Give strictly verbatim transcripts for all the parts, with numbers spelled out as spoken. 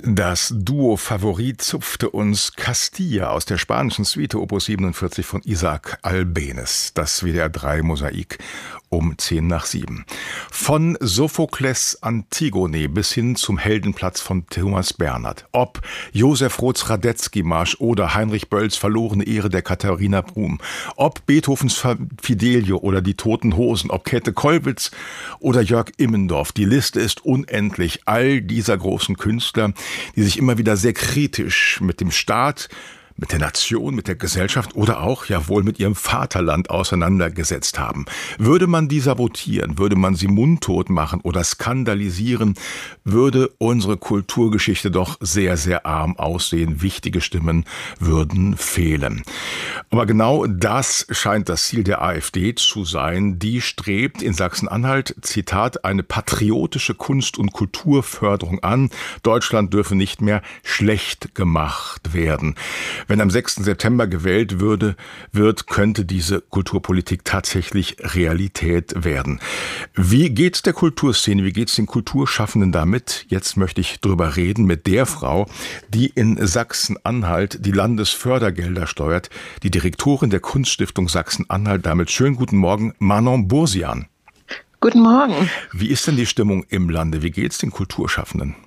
Das Duo Favorit zupfte uns Castilla aus der spanischen Suite Opus siebenundvierzig von Isaac Albéniz, das W D R drei Mosaik um zehn nach sieben. Von Sophokles Antigone bis hin zum Heldenplatz von Thomas Bernhard. Ob Josef Roths Radetzky-Marsch oder Heinrich Bölls Verlorene Ehre der Katharina Brum. Ob Beethovens Fidelio oder die Toten Hosen. Ob Käthe Kollwitz oder Jörg Immendorf. Die Liste ist unendlich. All dieser großen Künstler, die sich immer wieder sehr kritisch mit dem Staat, mit der Nation, mit der Gesellschaft oder auch, jawohl, mit ihrem Vaterland auseinandergesetzt haben. Würde man die sabotieren, würde man sie mundtot machen oder skandalisieren, würde unsere Kulturgeschichte doch sehr, sehr arm aussehen. Wichtige Stimmen würden fehlen. Aber genau das scheint das Ziel der AfD zu sein. Die strebt in Sachsen-Anhalt, Zitat, eine patriotische Kunst- und Kulturförderung an. Deutschland dürfe nicht mehr schlecht gemacht werden. Wenn am sechsten September gewählt würde, wird, könnte diese Kulturpolitik tatsächlich Realität werden. Wie geht's der Kulturszene, wie geht's den Kulturschaffenden damit? Jetzt möchte ich drüber reden mit der Frau, die in Sachsen-Anhalt die Landesfördergelder steuert, die Direktorin der Kunststiftung Sachsen-Anhalt. Damit schönen guten Morgen, Manon Bursian. Guten Morgen. Wie ist denn die Stimmung im Lande? Wie geht's den Kulturschaffenden?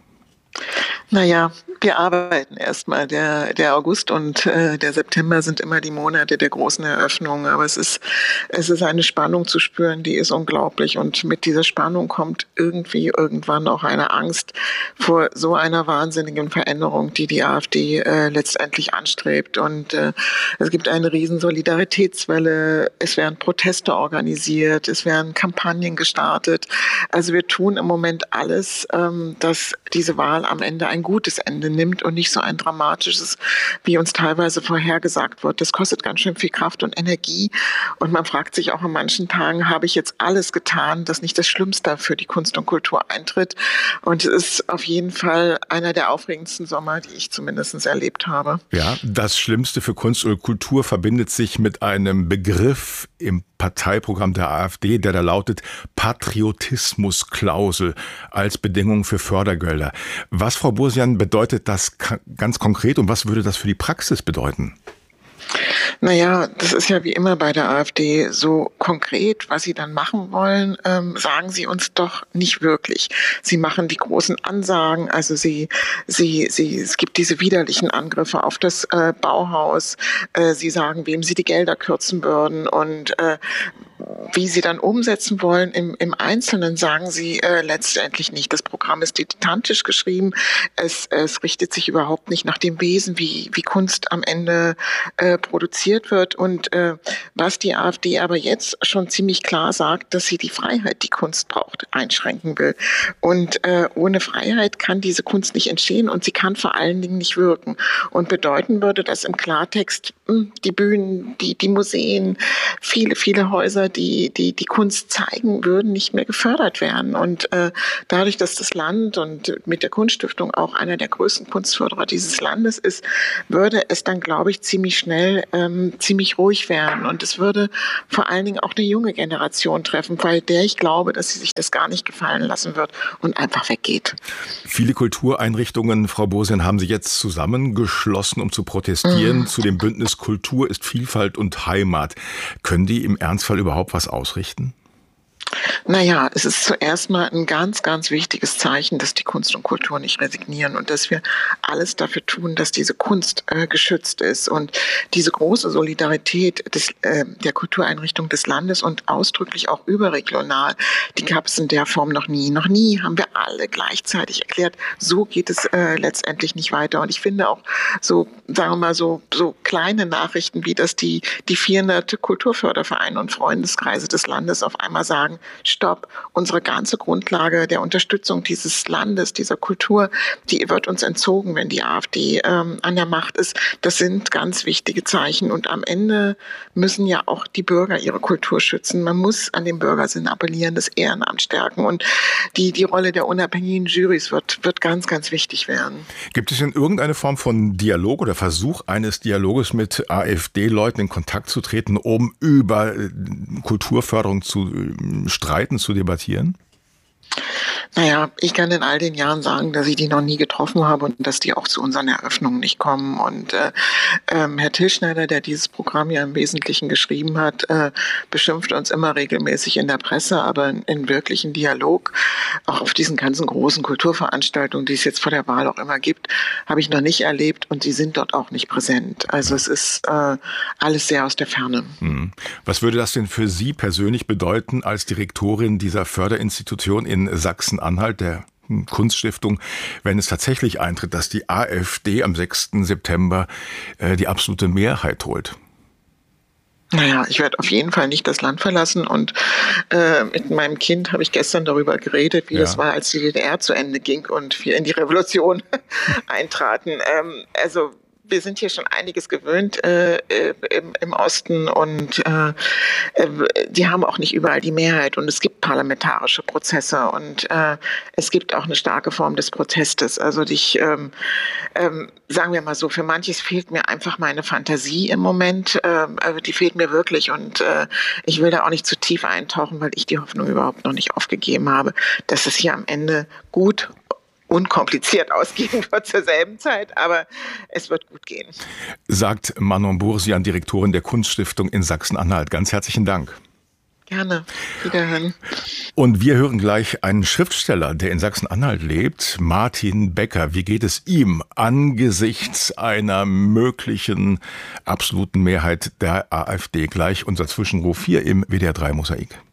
Naja, wir arbeiten erstmal. Der, der August und äh, der September sind immer die Monate der großen Eröffnungen. Aber es ist, es ist eine Spannung zu spüren, die ist unglaublich. Und mit dieser Spannung kommt irgendwie irgendwann auch eine Angst vor so einer wahnsinnigen Veränderung, die die AfD äh, letztendlich anstrebt. Und äh, es gibt eine riesen Solidaritätswelle. Es werden Proteste organisiert. Es werden Kampagnen gestartet. Also wir tun im Moment alles, ähm, dass diese Wahl am Ende ein gutes Ende nimmt und nicht so ein dramatisches, wie uns teilweise vorhergesagt wird. Das kostet ganz schön viel Kraft und Energie. Und man fragt sich auch an manchen Tagen, habe ich jetzt alles getan, dass nicht das Schlimmste für die Kunst und Kultur eintritt? Und es ist auf jeden Fall einer der aufregendsten Sommer, die ich zumindest erlebt habe. Ja, das Schlimmste für Kunst und Kultur verbindet sich mit einem Begriff im Parteiprogramm der AfD, der da lautet Patriotismusklausel als Bedingung für Fördergelder. Was, Frau Bursian, bedeutet das ganz konkret und was würde das für die Praxis bedeuten? Naja, das ist ja wie immer bei der AfD so konkret, was sie dann machen wollen, ähm, sagen sie uns doch nicht wirklich. Sie machen die großen Ansagen, also sie, sie, sie, es gibt diese widerlichen Angriffe auf das äh, Bauhaus. Äh, sie sagen, wem sie die Gelder kürzen würden und äh, wie sie dann umsetzen wollen im, im Einzelnen, sagen sie äh, letztendlich nicht. Das Programm ist dilettantisch geschrieben. Es, es richtet sich überhaupt nicht nach dem Wesen, wie, wie Kunst am Ende äh, produziert wird. Und äh, was die AfD aber jetzt schon ziemlich klar sagt, dass sie die Freiheit, die Kunst braucht, einschränken will. Und äh, ohne Freiheit kann diese Kunst nicht entstehen und sie kann vor allen Dingen nicht wirken. Und bedeuten würde das im Klartext, mh, die Bühnen, die, die Museen, viele, viele Häuser, die die die Kunst zeigen, würden nicht mehr gefördert werden. Und äh, dadurch, dass das Land und mit der Kunststiftung auch einer der größten Kunstförderer dieses Landes ist, würde es dann, glaube ich, ziemlich schnell ähm, ziemlich ruhig werden. Und es würde vor allen Dingen auch eine junge Generation treffen, bei der ich glaube, dass sie sich das gar nicht gefallen lassen wird und einfach weggeht. Viele Kultureinrichtungen, Frau Bursian, haben sich jetzt zusammengeschlossen, um zu protestieren. Mhm. Zu dem Bündnis Kultur ist Vielfalt und Heimat. Können die im Ernstfall überhaupt was ausrichten? Naja, es ist zuerst mal ein ganz, ganz wichtiges Zeichen, dass die Kunst und Kultur nicht resignieren und dass wir alles dafür tun, dass diese Kunst äh, geschützt ist. Und diese große Solidarität des, äh, der Kultureinrichtung des Landes und ausdrücklich auch überregional, die gab es in der Form noch nie. Noch nie haben wir alle gleichzeitig erklärt, so geht es äh, letztendlich nicht weiter. Und ich finde auch so, sagen wir mal, so, so kleine Nachrichten, wie dass die, die vierhundert Kulturfördervereine und Freundeskreise des Landes auf einmal sagen, Stopp, unsere ganze Grundlage der Unterstützung dieses Landes, dieser Kultur, die wird uns entzogen, wenn die AfD ähm, an der Macht ist. Das sind ganz wichtige Zeichen. Und am Ende müssen ja auch die Bürger ihre Kultur schützen. Man muss an den Bürgersinn appellieren, das Ehrenamt stärken. Und die, die Rolle der unabhängigen Jurys wird, wird ganz, ganz wichtig werden. Gibt es denn irgendeine Form von Dialog oder Versuch eines Dialoges mit AfD-Leuten in Kontakt zu treten, um über Kulturförderung zu streiten, zu debattieren? Naja, ich kann in all den Jahren sagen, dass ich die noch nie getroffen habe und dass die auch zu unseren Eröffnungen nicht kommen. Und äh, ähm, Herr Tilschneider, der dieses Programm ja im Wesentlichen geschrieben hat, äh, beschimpft uns immer regelmäßig in der Presse, aber in, in wirklichen Dialog, auch auf diesen ganzen großen Kulturveranstaltungen, die es jetzt vor der Wahl auch immer gibt, habe ich noch nicht erlebt und sie sind dort auch nicht präsent. Also es ist äh, alles sehr aus der Ferne. Hm. Was würde das denn für Sie persönlich bedeuten als Direktorin dieser Förderinstitution in Sachsen-Anhalt, der Kunststiftung, wenn es tatsächlich eintritt, dass die AfD am sechsten September äh, die absolute Mehrheit holt? Naja, ich werde auf jeden Fall nicht das Land verlassen und äh, mit meinem Kind habe ich gestern darüber geredet, wie ja. das war, als die D D R zu Ende ging und wir in die Revolution eintraten. Ähm, also wir sind hier schon einiges gewöhnt äh, im, im Osten und äh, die haben auch nicht überall die Mehrheit und es gibt parlamentarische Prozesse und äh, es gibt auch eine starke Form des Protestes. Also ich, ähm, ähm, sagen wir mal so, für manches fehlt mir einfach meine Fantasie im Moment, äh, die fehlt mir wirklich und äh, ich will da auch nicht zu tief eintauchen, weil ich die Hoffnung überhaupt noch nicht aufgegeben habe, dass es hier am Ende gut unkompliziert ausgehen wird zur selben Zeit, aber es wird gut gehen. Sagt Manon Bursian, Direktorin der Kunststiftung in Sachsen-Anhalt. Ganz herzlichen Dank. Gerne. Wiederhören. Und wir hören gleich einen Schriftsteller, der in Sachsen-Anhalt lebt, Martin Becker. Wie geht es ihm angesichts einer möglichen absoluten Mehrheit der AfD? Gleich unser Zwischenruf hier im W D R drei Mosaik.